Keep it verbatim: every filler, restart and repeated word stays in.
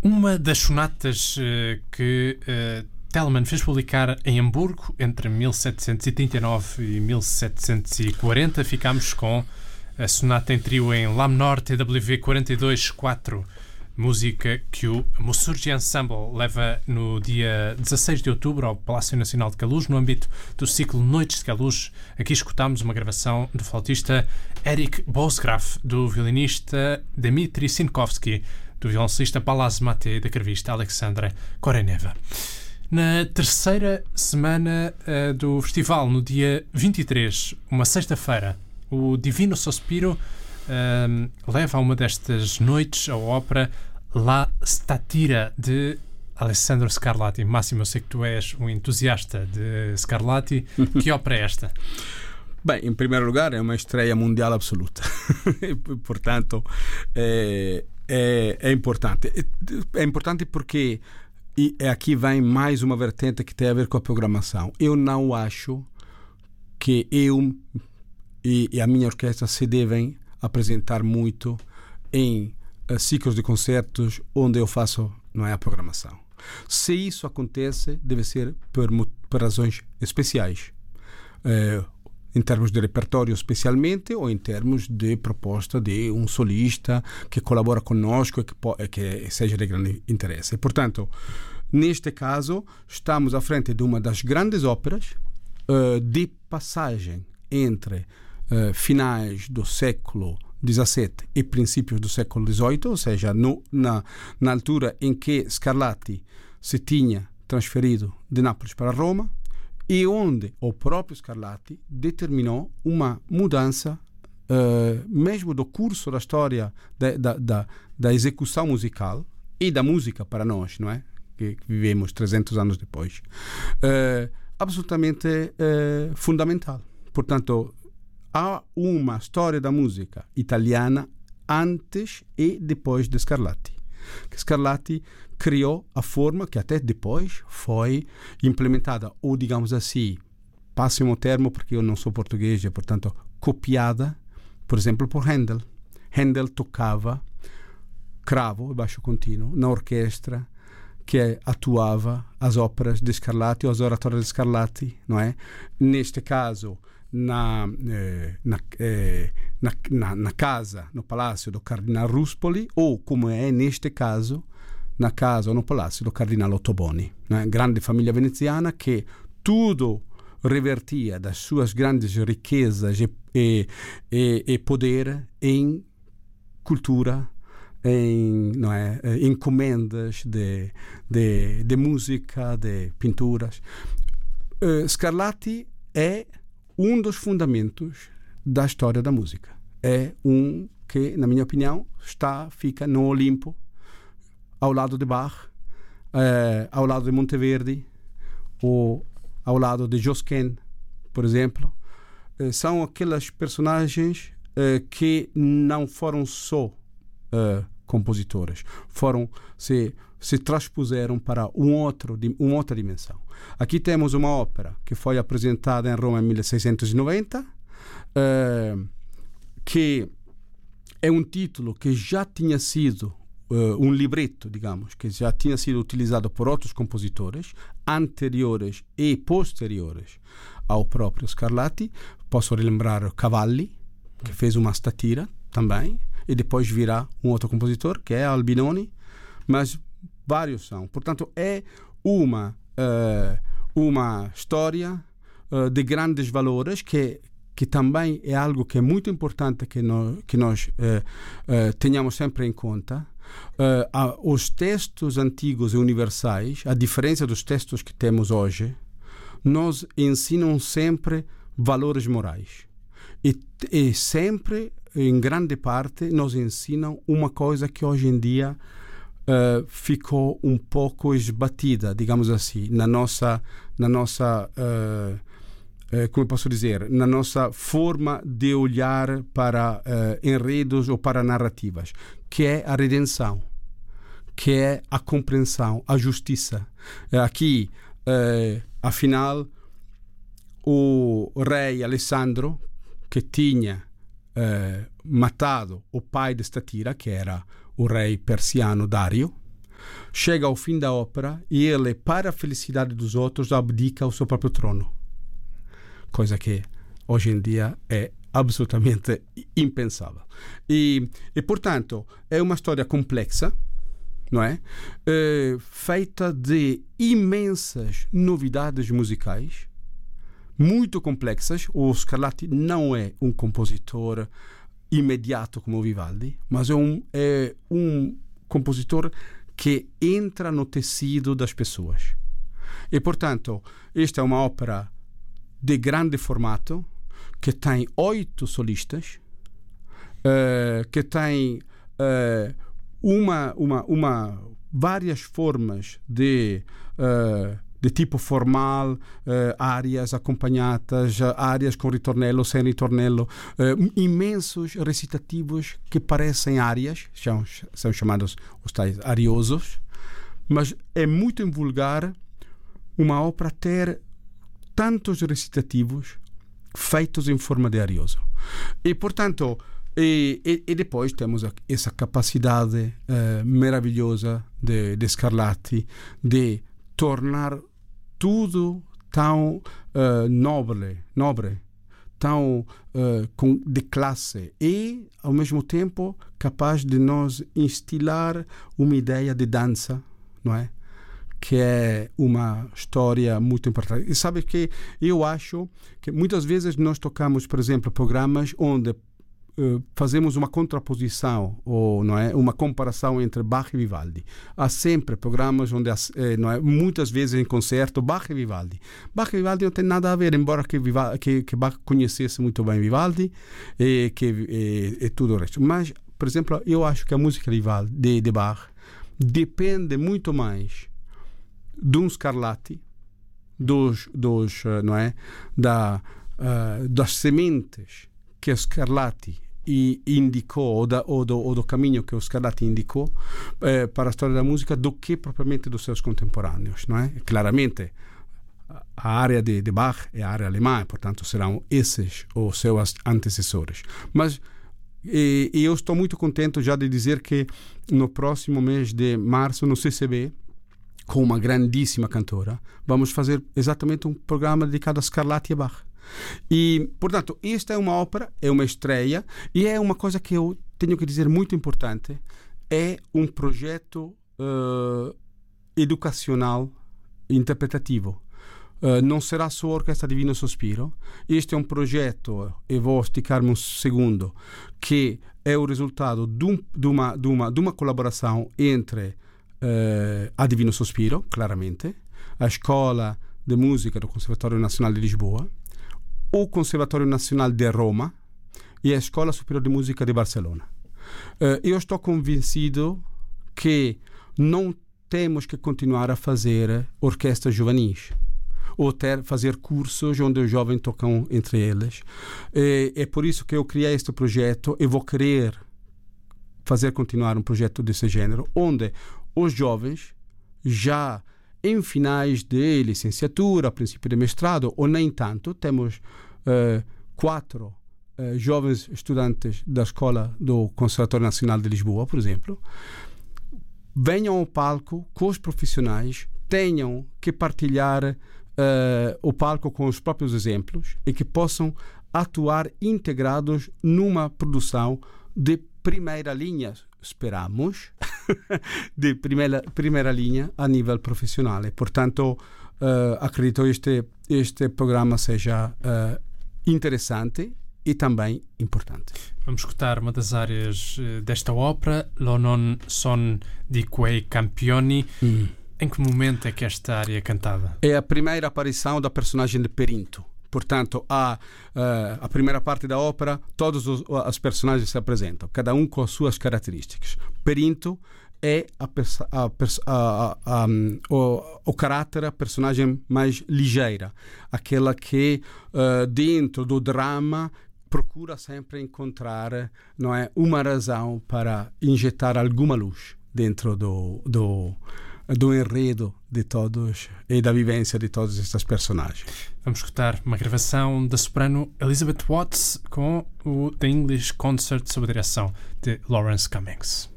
Uma das sonatas uh, que uh, Telemann fez publicar em Hamburgo entre mil setecentos e trinta e nove e mil setecentos e quarenta, ficámos com a sonata em trio em Lá menor T W V quarenta e dois quatro, música que o Mussurgi Ensemble leva no dia dezasseis de outubro ao Palácio Nacional de Queluz, no âmbito do ciclo Noites de Queluz. Aqui escutámos uma gravação do flautista Eric Bosgraf, do violinista Dmitry Sinkovsky, do violoncellista Balázs Mate e da carvista Alexandra Koreneva. Na terceira semana uh, do festival, no dia vinte e três, uma sexta-feira, o Divino Sospiro uh, leva a uma destas noites a ópera La Statira, de Alessandro Scarlatti. Máximo, eu sei que tu és um entusiasta de Scarlatti. Que ópera é esta? Bem, em primeiro lugar, é uma estreia mundial absoluta. Portanto, é, é, é importante. É importante porque e aqui vem mais uma vertente que tem a ver com a programação. Eu não acho que eu e, e a minha orquestra se devem apresentar muito em uh, ciclos de concertos onde eu faço, não é, a programação. Se isso acontece, deve ser por, por razões especiais. Uh, em termos de repertório especialmente, ou em termos de proposta de um solista que colabora conosco e que, po- que seja de grande interesse. E, portanto, neste caso, estamos à frente de uma das grandes óperas uh, de passagem entre uh, finais do século dezassete e princípios do século dezoito, ou seja, no, na, na altura em que Scarlatti se tinha transferido de Nápoles para Roma, e onde o próprio Scarlatti determinou uma mudança uh, mesmo do curso da história da, da, da, da execução musical e da música para nós, não é? Que vivemos trezentos anos depois, uh, absolutamente uh, fundamental. Portanto, há uma história da música italiana antes e depois de Scarlatti. Que Scarlatti criou a forma que até depois foi implementada, ou digamos assim, passe-me o termo porque eu não sou português, e portanto copiada, por exemplo, por Handel. Handel tocava cravo e baixo contínuo na orquestra que atuava as óperas de Scarlatti ou as oratórias de Scarlatti, não é? Neste caso, na, eh, na, eh, na, na, na casa, no palácio do Cardinal Ruspoli, ou como é neste caso, na casa ou no palácio do Cardinal Ottoboni, né? Grande família veneziana que tudo revertia das suas grandes riquezas e, e, e, e poder em cultura, em, não é, encomendas de, de, de música, de pinturas. Uh, Scarlatti é um dos fundamentos da história da música. É um que, na minha opinião, está, fica no Olimpo, ao lado de Bach, uh, ao lado de Monteverdi, ou ao lado de Josquin, por exemplo. Uh, são aquelas personagens uh, que não foram só uh, compositoras, foram, se, se transpuseram para um outro, uma outra dimensão. Aqui temos uma ópera que foi apresentada em Roma em mil seiscentos e noventa, uh, que é um título que já tinha sido Uh, um libreto, digamos, que já tinha sido utilizado por outros compositores anteriores e posteriores ao próprio Scarlatti. Posso relembrar Cavalli, que fez uma statira também, e depois virá um outro compositor, que é Albinoni, mas vários são. Portanto, é uma, uh, uma história uh, de grandes valores que que também é algo que é muito importante que nós, que nós uh, uh, tenhamos sempre em conta. Uh, a, os textos antigos e universais, a diferença dos textos que temos hoje, nos ensinam sempre valores morais. E, e sempre, em grande parte, nos ensinam uma coisa que hoje em dia uh, ficou um pouco esbatida, digamos assim, na nossa... Na nossa uh, como posso dizer, na nossa forma de olhar para uh, enredos ou para narrativas, que é a redenção, que é a compreensão, a justiça. Aqui, uh, afinal, o rei Alessandro, que tinha uh, matado o pai de Statira, que era o rei persiano Dario, chega ao fim da ópera e ele, para a felicidade dos outros, abdica o seu próprio trono. Coisa que hoje em dia é absolutamente impensável. E, e portanto, é uma história complexa, não é? É feita de imensas novidades musicais, muito complexas. O Scarlatti não é um compositor imediato como Vivaldi, mas é um, é um compositor que entra no tecido das pessoas. E, portanto, esta é uma ópera de grande formato, que tem oito solistas, uh, que tem uh, uma, uma, uma, várias formas de, uh, de tipo formal, uh, áreas acompanhadas, áreas com ritornello, sem ritornello, uh, imensos recitativos que parecem áreas, são, são chamados os tais ariosos, mas é muito invulgar uma ópera ter tantos recitativos feitos em forma de arioso. E, portanto, e, e, e depois temos essa capacidade uh, maravilhosa de, de Scarlatti de tornar tudo tão uh, nobre, nobre, tão uh, com, de classe e, ao mesmo tempo, capaz de nos instilar uma ideia de dança, não é? Que é uma história muito importante. E sabe que eu acho que muitas vezes nós tocamos, por exemplo, programas onde uh, fazemos uma contraposição ou não é, uma comparação entre Bach e Vivaldi. Há sempre programas onde, eh, não é, muitas vezes em concerto, Bach e Vivaldi. Bach e Vivaldi não tem nada a ver, embora que, Vivaldi, que, que Bach conhecesse muito bem Vivaldi e, que, e, e tudo o resto. Mas, por exemplo, eu acho que a música de, Vivaldi, de, de Bach depende muito mais de um Scarlatti, dos, dos, não é, da, uh, das sementes que o Scarlatti indicou, ou, da, ou, do, ou do caminho que o Scarlatti indicou eh, para a história da música, do que propriamente dos seus contemporâneos, não é? Claramente, a área de, de Bach é a área alemã, e, portanto, serão esses os seus antecessores. Mas e, e eu estou muito contente já de dizer que no próximo mês de março, no C C B, com uma grandíssima cantora, vamos fazer exatamente um programa dedicado a Scarlatti e Bach. E, portanto, esta é uma ópera, é uma estreia, e é uma coisa que eu tenho que dizer muito importante, é um projeto uh, educacional interpretativo. Uh, não será só a Orquestra Divino Sospiro. Este é um projeto, e vou esticar-me um segundo, que é o resultado de, um, de, uma, de, uma, de uma colaboração entre Uh, a Divino Sospiro, claramente, a Escola de Música do Conservatório Nacional de Lisboa, o Conservatório Nacional de Roma e a Escola Superior de Música de Barcelona. Uh, eu estou convencido que não temos que continuar a fazer orquestras juvenis ou ter, fazer cursos onde os jovens tocam entre eles. É, é por isso que eu criei este projeto e vou querer fazer continuar um projeto desse gênero, onde os jovens, já em finais de licenciatura, princípio de mestrado, ou nem tanto, temos uh, quatro uh, jovens estudantes da Escola do Conservatório Nacional de Lisboa, por exemplo, venham ao palco com os profissionais, tenham que partilhar uh, o palco com os próprios exemplos e que possam atuar integrados numa produção de primeira linha, esperamos, de primeira, primeira linha a nível profissional. E, portanto, uh, acredito que este, este programa seja uh, interessante e também importante. Vamos escutar uma das áreas uh, desta ópera, Lo non son di quei campioni. Mm. Em que momento é que esta área é cantada? É a primeira aparição da personagem de Perinto. Portanto, a, uh, a primeira parte da ópera, todos os, os personagens se apresentam, cada um com as suas características. Perinto é a a, a, a, o, o caráter, a personagem mais ligeira, aquela que uh, dentro do drama procura sempre encontrar, não é, uma razão para injetar alguma luz dentro do, do do enredo de todos e da vivência de todos estes personagens. Vamos escutar uma gravação da soprano Elizabeth Watts com o The English Concert sob a direção de Lawrence Cummings.